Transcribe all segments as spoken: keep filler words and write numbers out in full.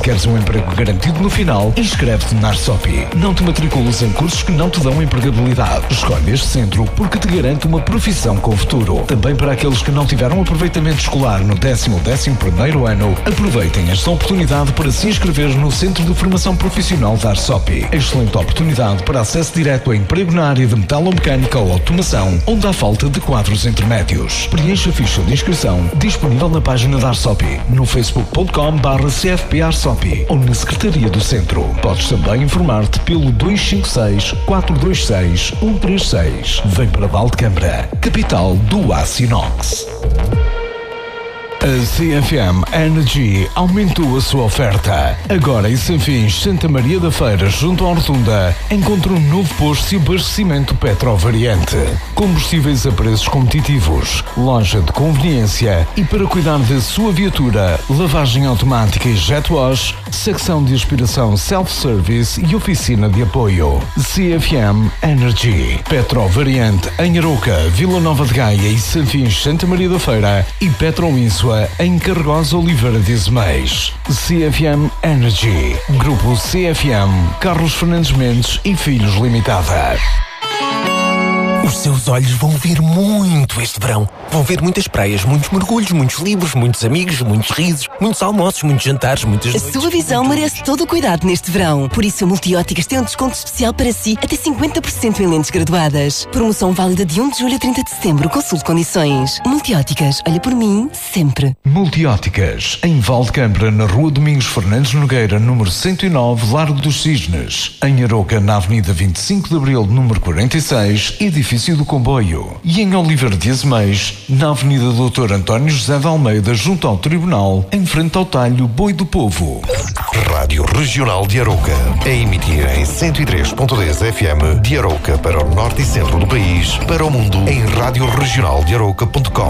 queres um emprego garantido no final, inscreve-te na Arsopi. Não te matriculas em cursos que não te dão empregabilidade. Escolhe este centro porque te garante uma profissão com futuro. Também para aqueles que não tiveram aproveitamento escolar no décimo ou décimo primeiro ano, aproveitem esta oportunidade para se inscrever no Centro de Formação Profissional da Arsopi. Excelente oportunidade para acesso direto a emprego na área de metalomecânica ou automação, onde há falta de quadros intermédios. Preencha a ficha de inscrição disponível na página da Arsopi, no facebook ponto com barra c f p arsopi ou na Secretaria do Centro. Podes também informar-te pelo dois cinco seis, quatro dois seis, um três seis. Vem para Valdecâmara, capital do aço inox. A C F M Energy aumentou a sua oferta. Agora em Sanfins, Santa Maria da Feira, junto à Rotunda, encontra um novo posto de abastecimento Petro Variante. Combustíveis a preços competitivos, loja de conveniência e para cuidar da sua viatura, lavagem automática e jet wash, secção de aspiração self-service e oficina de apoio. C F M Energy. Petro Variante em Arouca, Vila Nova de Gaia e Sanfins, Santa Maria da Feira e Petro Insua em Carregosa Oliveira de Azeméis. C F M Energy. Grupo C F M. Carlos Fernandes Mendes e Filhos Limitada. Os seus olhos vão ver muito este verão. Vão ver muitas praias, muitos mergulhos, muitos livros, muitos amigos, muitos risos, muitos almoços, muitos jantares, muitas noites. A sua visão merece todo o cuidado neste verão. Por isso a Multióticas tem um desconto especial para si, até cinquenta por cento em lentes graduadas. Promoção válida de primeiro de julho a trinta de setembro. Consulte condições. Multióticas, olha por mim, sempre. Multióticas, em Valdecâmara, na Rua Domingos Fernandes Nogueira, número cento e nove, Largo dos Cisnes. Em Arouca, na Avenida vinte e cinco de Abril, número quarenta e seis, edifício do Comboio. E em Oliveira de Azeméis, na Avenida doutor António José de Almeida, junto ao Tribunal, em frente ao talho Boi do Povo. Rádio Regional de Arouca, a emitir em cento e três ponto dez F M de Arouca para o norte e centro do país, para o mundo em rádio regional de arouca ponto com.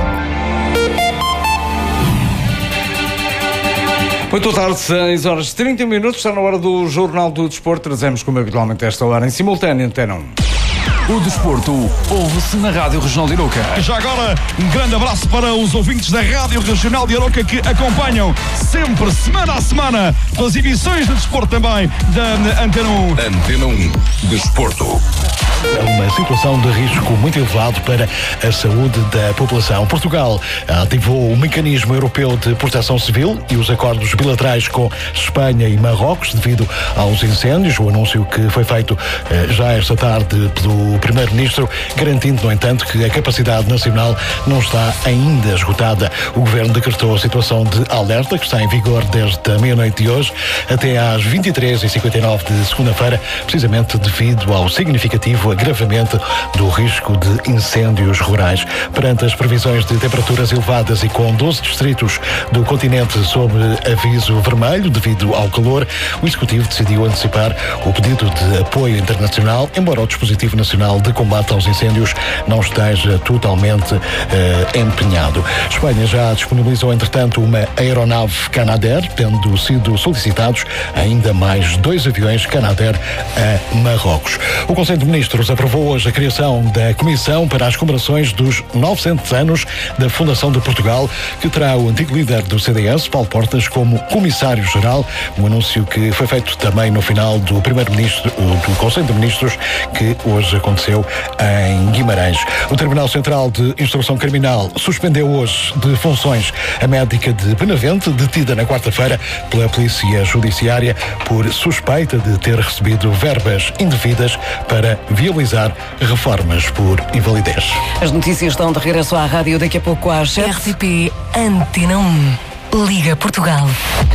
Muito boa tarde, seis horas e trinta minutos, está na hora do Jornal do Desporto. Trazemos, como habitualmente, esta hora em simultâneo, Antena um. O desporto ouve-se na Rádio Regional de Arouca. Já agora, um grande abraço para os ouvintes da Rádio Regional de Arouca que acompanham sempre, semana a semana, as emissões de desporto também da Antena um. Antena um, Desporto. É uma situação de risco muito elevado para a saúde da população. Portugal ativou o mecanismo europeu de proteção civil e os acordos bilaterais com Espanha e Marrocos devido aos incêndios. O anúncio que foi feito já esta tarde pelo Primeiro-Ministro, garantindo, no entanto, que a capacidade nacional não está ainda esgotada. O Governo decretou a situação de alerta, que está em vigor desde a meia-noite de hoje até às vinte e três e cinquenta e nove de segunda-feira, precisamente devido ao significativo agravamento do risco de incêndios rurais. Perante as previsões de temperaturas elevadas e com doze distritos do continente sob aviso vermelho devido ao calor, o Executivo decidiu antecipar o pedido de apoio internacional, embora o dispositivo nacional de combate aos incêndios não esteja totalmente eh, empenhado. Espanha já disponibilizou, entretanto, uma aeronave Canadair, tendo sido solicitados ainda mais dois aviões Canadair a Marrocos. O Conselho de Ministros aprovou hoje a criação da Comissão para as comemorações dos novecentos anos da Fundação de Portugal, que terá o antigo líder do C D S, Paulo Portas, como Comissário-Geral, um anúncio que foi feito também no final do Primeiro-Ministro, do Conselho de Ministros, que hoje aconteceu em Guimarães. O Tribunal Central de Instrução Criminal suspendeu hoje de funções a médica de Benavente, detida na quarta-feira pela Polícia Judiciária por suspeita de ter recebido verbas indevidas para viabilizar reformas por invalidez. As notícias estão de regresso à rádio daqui a pouco às sete. R T P Antena um. Liga Portugal.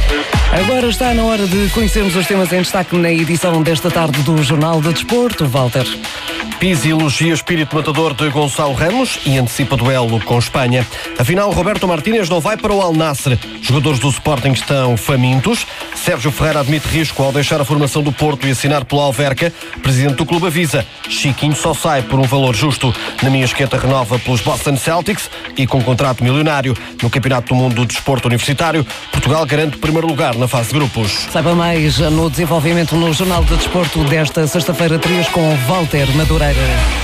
Agora está na hora de conhecermos os temas em destaque na edição desta tarde do Jornal de Desporto. Walter. Pizzi elogia espírito matador de Gonçalo Ramos e antecipa duelo com Espanha. Afinal, Roberto Martínez não vai para o Al Nassr. Jogadores do Sporting estão famintos. Sérgio Ferreira admite risco ao deixar a formação do Porto e assinar pela Alverca. Presidente do clube avisa: Chiquinho só sai por um valor justo. Na minha esqueta renova pelos Boston Celtics e com contrato milionário. No Campeonato do Mundo do Desporto Universitário, Portugal garante o primeiro lugar na fase de grupos. Saiba mais no desenvolvimento no Jornal de Desporto desta sexta-feira, três com Walter Madureira.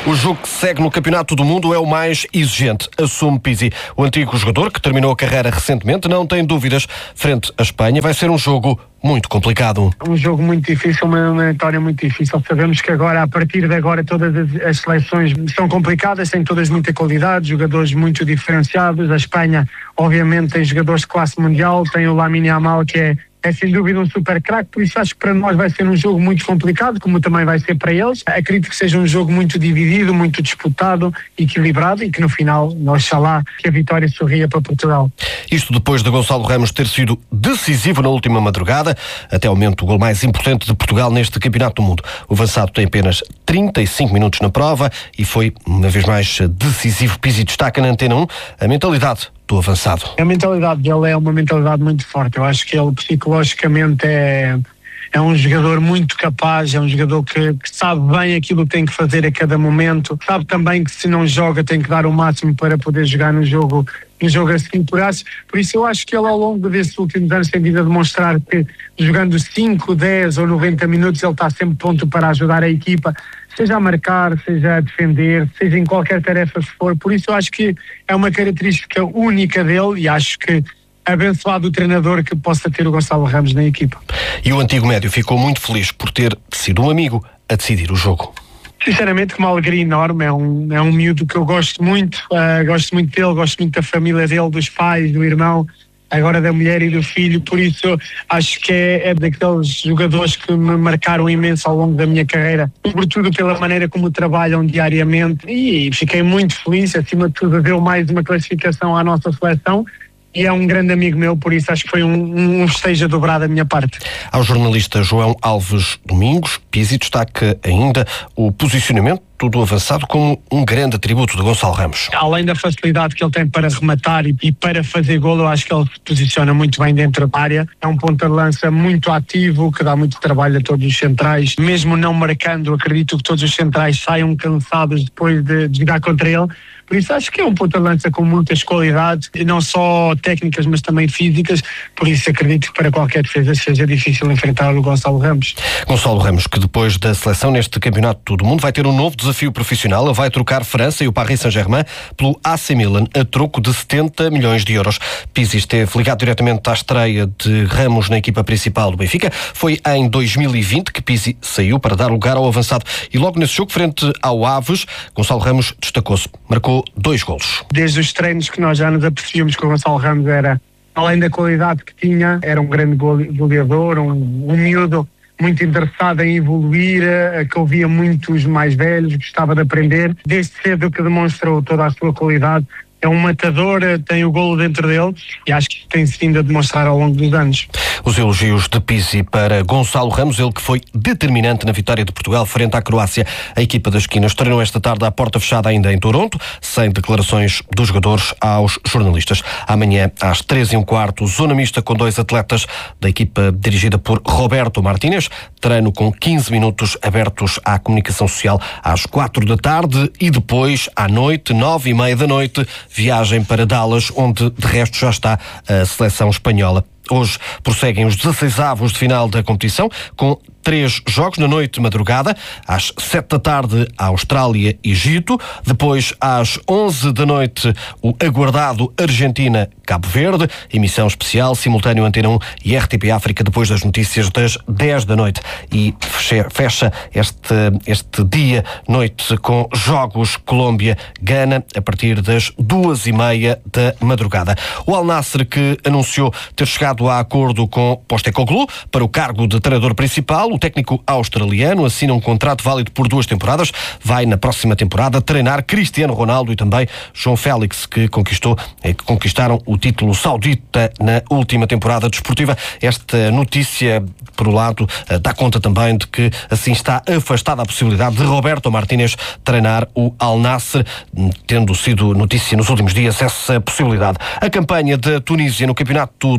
O jogo que segue no Campeonato do Mundo é o mais exigente, assume Pizzi. O antigo jogador, que terminou a carreira recentemente, não tem dúvidas. Frente à Espanha, vai ser um jogo muito complicado. Um jogo muito difícil, uma eliminatória muito difícil. Sabemos que agora, a partir de agora, todas as, as seleções são complicadas, têm todas muita qualidade, jogadores muito diferenciados. A Espanha, obviamente, tem jogadores de classe mundial, tem o Lamine Yamal, que é É sem dúvida um super craque, por isso acho que para nós vai ser um jogo muito complicado, como também vai ser para eles. Acredito que seja um jogo muito dividido, muito disputado, equilibrado e que no final, oxalá, que a vitória sorria para Portugal. Isto depois de Gonçalo Ramos ter sido decisivo na última madrugada, até ao momento o gol mais importante de Portugal neste Campeonato do Mundo. O avançado tem apenas trinta e cinco minutos na prova e foi, uma vez mais, decisivo. Pizzi destaca na Antena um a mentalidade do avançado. A mentalidade dele é uma mentalidade muito forte. Eu acho que ele psicologicamente é, é um jogador muito capaz, é um jogador que, que sabe bem aquilo que tem que fazer a cada momento, sabe também que se não joga tem que dar o máximo para poder jogar no jogo, no jogo a seguir. Por isso, por isso eu acho que ele ao longo desses últimos anos tem vindo a demonstrar que jogando cinco, dez ou noventa minutos ele está sempre pronto para ajudar a equipa, seja a marcar, seja a defender, seja em qualquer tarefa que for. Por isso eu acho que é uma característica única dele e acho que abençoado o treinador que possa ter o Gonçalo Ramos na equipa. E o antigo médio ficou muito feliz por ter sido um amigo a decidir o jogo. Sinceramente, com uma alegria enorme, é um, é um miúdo que eu gosto muito, uh, gosto muito dele, gosto muito da família dele, dos pais, do irmão, agora da mulher e do filho, por isso acho que é, é daqueles jogadores que me marcaram imenso ao longo da minha carreira, sobretudo pela maneira como trabalham diariamente, e fiquei muito feliz, acima de tudo, deu mais uma classificação à nossa seleção, e é um grande amigo meu, por isso acho que foi um, um festejo dobrado da minha parte. Ao jornalista João Alves Domingos, Pizzi destaca ainda o posicionamento do avançado como um grande atributo de Gonçalo Ramos. Além da facilidade que ele tem para rematar e, e para fazer golo, eu acho que ele se posiciona muito bem dentro da área. É um ponta de lança muito ativo, que dá muito trabalho a todos os centrais. Mesmo não marcando, acredito que todos os centrais saiam cansados depois de, de jogar contra ele. Por isso acho que é um ponta de lança com muitas qualidades, e não só técnicas, mas também físicas. Por isso acredito que para qualquer defesa seja difícil enfrentar o Gonçalo Ramos. Gonçalo Ramos, que depois da seleção neste Campeonato do Mundo vai ter um novo desafio profissional. Ele vai trocar França e o Paris Saint-Germain pelo A C Milan a troco de setenta milhões de euros. Pizzi esteve ligado diretamente à estreia de Ramos na equipa principal do Benfica. Foi em dois mil e vinte que Pizzi saiu para dar lugar ao avançado. E logo nesse jogo, frente ao Aves, Gonçalo Ramos destacou-se. Marcou dois golos. Desde os treinos que nós já nos apercebíamos que o Gonçalo Ramos era, além da qualidade que tinha, era um grande goleador, um, um miúdo muito interessado em evoluir, que ouvia muitos mais velhos, gostava de aprender. Desde cedo que demonstrou toda a sua qualidade. É um matador, tem o golo dentro dele e acho que tem-se vindo a demonstrar ao longo dos anos. Os elogios de Pizzi para Gonçalo Ramos, ele que foi determinante na vitória de Portugal frente à Croácia. A equipa das esquinas treinou esta tarde à porta fechada ainda em Toronto, sem declarações dos jogadores aos jornalistas. Amanhã, às três e um quarto, zona mista com dois atletas da equipa dirigida por Roberto Martínez. Treino com quinze minutos abertos à comunicação social às quatro da tarde e depois, à noite, nove e meia da noite, viagem para Dallas, onde de resto já está a seleção espanhola. Hoje prosseguem os dezesseisavos de final da competição, com três jogos na noite de madrugada. Às sete da tarde, a Austrália e Egito. Depois, às onze da noite, o aguardado Argentina-Cabo Verde. Emissão especial, simultâneo Antena um e R T P África, depois das notícias das dez da noite. E fecha este, este dia, noite, com jogos Colômbia-Gana, a partir das duas e meia da madrugada. O Al Nassr, que anunciou ter chegado a acordo com Postecoglou para o cargo de treinador principal. O técnico australiano assina um contrato válido por duas temporadas. Vai, na próxima temporada, treinar Cristiano Ronaldo e também João Félix, que conquistou, que conquistaram o título saudita na última temporada desportiva. Esta notícia, por um lado, dá conta também de que assim está afastada a possibilidade de Roberto Martínez treinar o Al Nassr, tendo sido notícia nos últimos dias essa possibilidade. A campanha da Tunísia no Campeonato do Mundo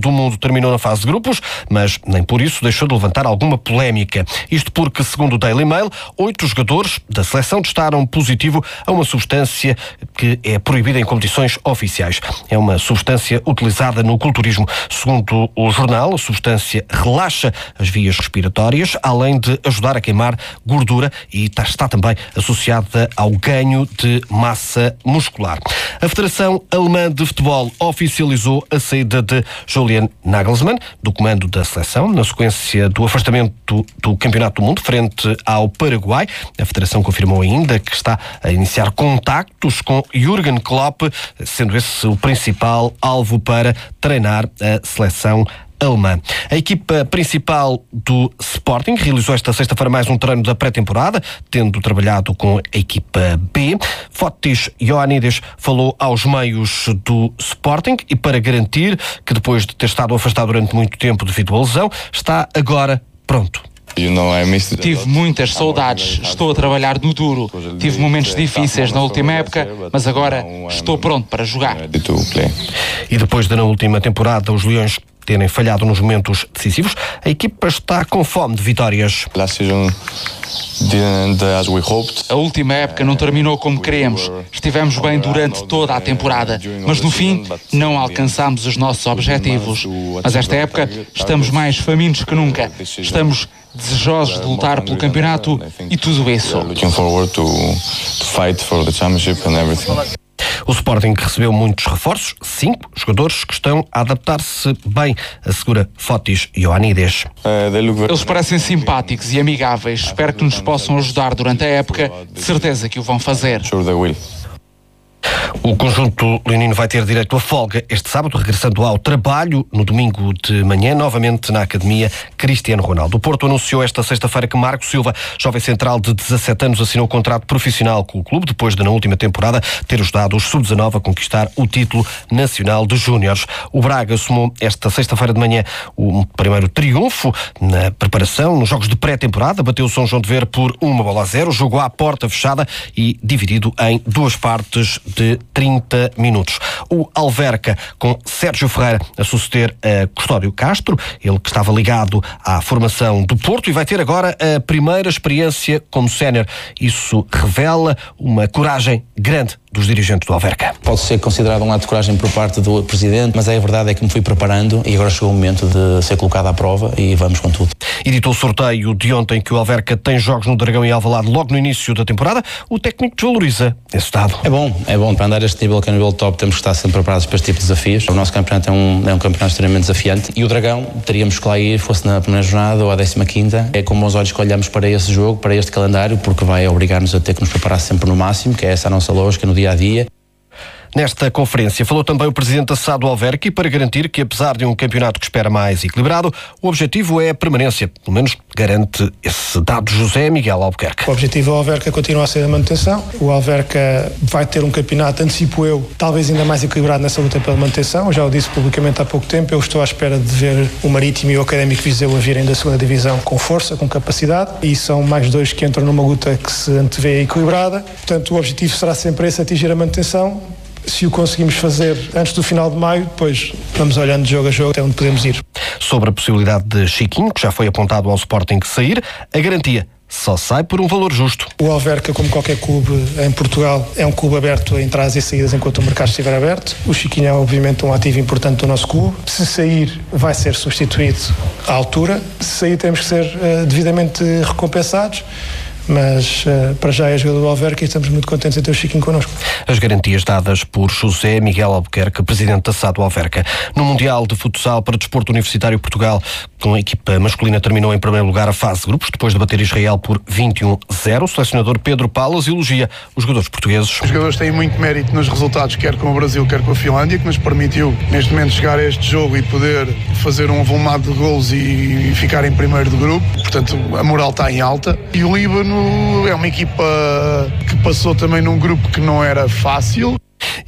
terminou na fase de grupos, mas nem por isso deixou de levantar alguma polémica. Isto porque, segundo o Daily Mail, oito jogadores da seleção testaram positivo a uma substância que é proibida em competições oficiais. É uma substância utilizada no culturismo. Segundo o jornal, a substância relaxa as vias respiratórias, além de ajudar a queimar gordura e está também associada ao ganho de massa muscular. A Federação Alemã de Futebol oficializou a saída de Julian Nagelsmann do comando da seleção, na sequência do afastamento do Campeonato do Mundo frente ao Paraguai. A Federação confirmou ainda que está a iniciar contactos com Jürgen Klopp, sendo esse o principal alvo para treinar a seleção alemã. A equipa principal do Sporting realizou esta sexta-feira mais um treino da pré-temporada, tendo trabalhado com a equipa B. Fotis Ioannidis falou aos meios do Sporting e, para garantir que depois de ter estado afastado durante muito tempo devido à lesão, está agora pronto. Tive muitas saudades, estou a trabalhar no duro. Tive momentos difíceis na última época, mas agora estou pronto para jogar. E depois de, na última temporada, os Leões terem falhado nos momentos decisivos, a equipa está com fome de vitórias. A última época não terminou como queremos. Estivemos bem durante toda a temporada, mas no fim não alcançámos os nossos objetivos. Mas esta época estamos mais famintos que nunca. Estamos desejosos de lutar pelo campeonato e tudo isso. O Sporting recebeu muitos reforços, cinco jogadores que estão a adaptar-se bem, assegura Fotis Ioannidis. Eles parecem simpáticos e amigáveis. Espero que nos possam ajudar durante a época. De certeza que o vão fazer. O conjunto leonino vai ter direito a folga este sábado, regressando ao trabalho no domingo de manhã, novamente na Academia Cristiano Ronaldo. O Porto anunciou esta sexta-feira que Marco Silva, jovem central de dezassete anos, assinou contrato profissional com o clube, depois de, na última temporada, ter ajudado os sub dezanove a conquistar o título nacional de júniores. O Braga somou esta sexta-feira de manhã o primeiro triunfo na preparação, nos jogos de pré-temporada, bateu o São João de Ver por uma bola a zero, jogou à porta fechada e dividido em duas partes de trinta minutos. O Alverca, com Sérgio Ferreira a suceder a Custódio Castro, ele que estava ligado à formação do Porto, e vai ter agora a primeira experiência como sénior. Isso revela uma coragem grande dos dirigentes do Alverca. Pode ser considerado um ato de coragem por parte do Presidente, mas a verdade é que me fui preparando e agora chegou o momento de ser colocado à prova e vamos com tudo. E dito o sorteio de ontem que o Alverca tem jogos no Dragão e Alvalade logo no início da temporada, o técnico desvaloriza esse estado. É bom, é bom. Para andar a este nível, que é um nível top, temos que estar sempre preparados para este tipo de desafios. O nosso campeonato é um, é um campeonato extremamente desafiante e o Dragão teríamos que lá ir, fosse na primeira jornada ou à décima quinta. É com bons olhos que olhamos para esse jogo, para este calendário, porque vai obrigar-nos a ter que nos preparar sempre no máximo, que é essa a nossa lógica no dia a dia. Nesta conferência falou também o presidente da S A D do Alverca, e para garantir que, apesar de um campeonato que espera mais equilibrado, o objetivo é a permanência. Pelo menos garante esse dado José Miguel Albuquerque. O objetivo do Alverca continua a ser a manutenção. O Alverca vai ter um campeonato, antecipo eu, talvez ainda mais equilibrado nessa luta pela manutenção. Eu já o disse publicamente há pouco tempo, eu estou à espera de ver o Marítimo e o Académico Viseu a virem da segunda divisão com força, com capacidade, e são mais dois que entram numa luta que se antevê equilibrada. Portanto, o objetivo será sempre esse, atingir a manutenção. Se o conseguimos fazer antes do final de maio, depois vamos olhando de jogo a jogo até onde podemos ir. Sobre a possibilidade de Chiquinho, que já foi apontado ao Sporting sair, a garantia só sai por um valor justo. O Alverca, como qualquer clube em Portugal, é um clube aberto a entradas e saídas enquanto o mercado estiver aberto. O Chiquinho é obviamente um ativo importante do nosso clube. Se sair, vai ser substituído à altura. Se sair, temos que ser uh, devidamente recompensados. Mas uh, para já é jogador do Alverca e estamos muito contentes em ter o Chiquinho connosco. As garantias dadas por José Miguel Albuquerque, presidente da S A D do Alverca. No Mundial de Futsal para Desporto Universitário, Portugal, com a equipa masculina, terminou em primeiro lugar a fase de grupos, depois de bater Israel por vinte e um a zero. O selecionador Pedro Palas elogia os jogadores portugueses. Os jogadores têm muito mérito nos resultados, quer com o Brasil, quer com a Finlândia, que nos permitiu, neste momento, chegar a este jogo e poder fazer um avolumado de golos e ficar em primeiro do grupo. Portanto, a moral está em alta. E o Líbano é uma equipa que passou também num grupo que não era fácil.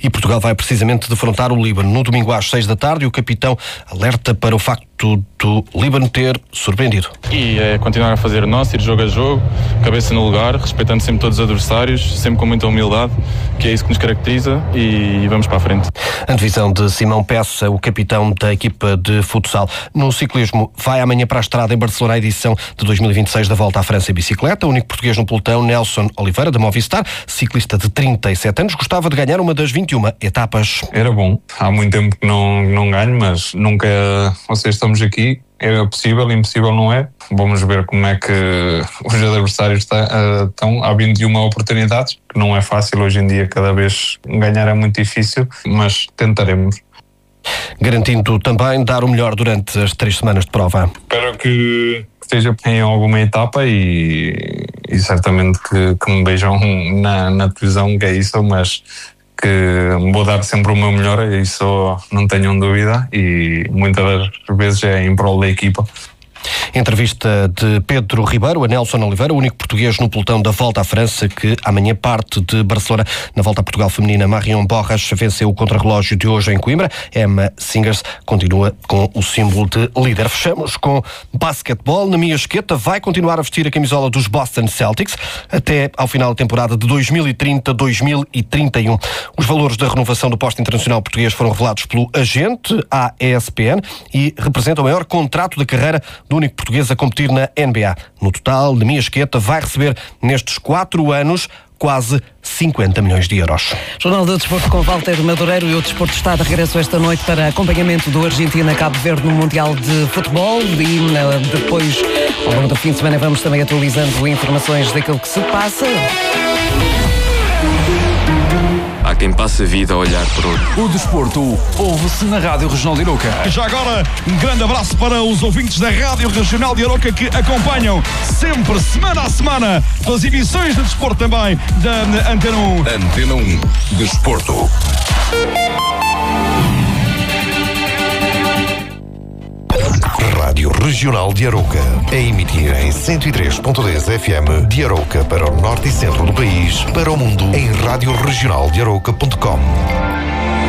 e Portugal vai precisamente defrontar o Líbano. No domingo às seis da tarde, o capitão alerta para o facto do Líbano ter surpreendido. E é continuar a fazer o nosso, ir jogo a jogo, cabeça no lugar, respeitando sempre todos os adversários, sempre com muita humildade, que é isso que nos caracteriza, e vamos para a frente. Antevisão de Simão Peça, o capitão da equipa de futsal. No ciclismo, vai amanhã para a estrada em Barcelona a edição de dois mil e vinte e seis da Volta à França em bicicleta. O único português no pelotão, Nelson Oliveira, da Movistar, ciclista de trinta e sete anos, gostava de ganhar uma das vinte e uma etapas. Era bom. Há muito tempo que não, não ganho, mas nunca, ou seja, estamos aqui. É possível, impossível não é. Vamos ver como é que os adversários estão. Há vinte e uma oportunidades, que não é fácil hoje em dia, cada vez ganhar é muito difícil, mas tentaremos. Garantindo também dar o melhor durante as três semanas de prova. Espero que esteja em alguma etapa e, e certamente que, que me vejam na, na televisão, que é isso, mas que vou dar sempre o meu melhor, isso não tenham dúvida, e muitas das vezes é em prol da equipa. Entrevista de Pedro Ribeiro a Nelson Oliveira, o único português no pelotão da Volta à França, que amanhã parte de Barcelona. Na Volta a Portugal feminina, Marion Borras venceu o contrarrelógio de hoje em Coimbra. Emma Singers continua com o símbolo de líder. Fechamos com basquetebol. Nami Esqueta vai continuar a vestir a camisola dos Boston Celtics até ao final da temporada de dois mil e trinta a dois mil e trinta e um. Os valores da renovação do posto internacional português foram revelados pelo agente à E S P N e representam o maior contrato da carreira do único português a competir na N B A. No total, Nami Esqueta vai receber nestes quatro anos quase cinquenta milhões de euros. Jornal do Desporto com Walter Madureiro, e o Desporto está de regresso esta noite para acompanhamento do Argentina-Cabo Verde no Mundial de Futebol, e depois, ao longo do fim de semana, vamos também atualizando informações daquilo que se passa. Há quem passe a vida a olhar para o... O desporto ouve-se na Rádio Regional de Arouca. E já agora, um grande abraço para os ouvintes da Rádio Regional de Arouca que acompanham sempre, semana a semana, as emissões de desporto também da Antena um. Antena um, Desporto. Rádio Regional de Arouca, a emitir em cento e três ponto dez F M de Arouca para o norte e centro do país, para o mundo em rádio regional de arouca ponto com.